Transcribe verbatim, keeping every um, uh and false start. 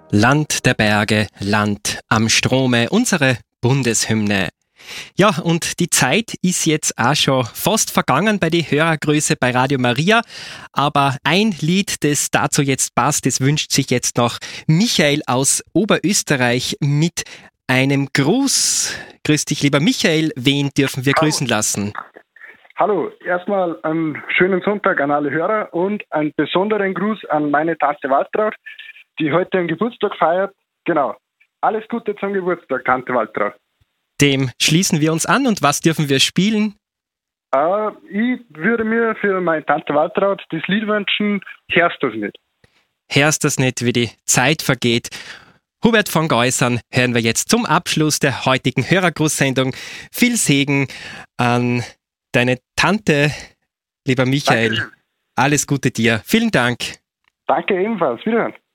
Land der Berge, Land am Strome, unsere Bundeshymne. Ja, und die Zeit ist jetzt auch schon fast vergangen bei die Hörergröße bei Radio Maria. Aber ein Lied, das dazu jetzt passt, das wünscht sich jetzt noch Michael aus Oberösterreich mit einem Gruß. Grüß dich, lieber Michael. Wen dürfen wir Hallo. grüßen lassen? Hallo, erstmal einen schönen Sonntag an alle Hörer und einen besonderen Gruß an meine Tante Waltraud, die heute einen Geburtstag feiert. Genau. Alles Gute zum Geburtstag, Tante Waltraud. Dem schließen wir uns an. Und was dürfen wir spielen? Äh, ich würde mir für meine Tante Waltraud das Lied wünschen, Hörst du's nicht? Hörst das nicht, wie die Zeit vergeht? Hubert von Geusern hören wir jetzt zum Abschluss der heutigen Hörergrußsendung. Viel Segen an deine Tante, lieber Michael. Dankeschön. Alles Gute dir. Vielen Dank. Danke ebenfalls. Wiederhören.